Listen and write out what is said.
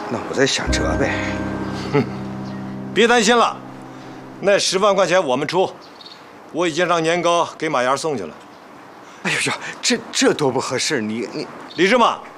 那我再想辙呗。 哼，别担心了，那10万块钱我们出，我已经让年糕给马岩送去了。 哎呦呦，这多不合适！你李芝麻。